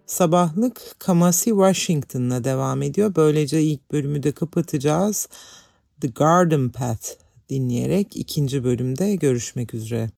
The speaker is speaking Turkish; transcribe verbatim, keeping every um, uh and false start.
sabahlık Kamasi Washington'la devam ediyor. Böylece ilk bölümü de kapatacağız. The Garden Path dinleyerek ikinci bölümde görüşmek üzere.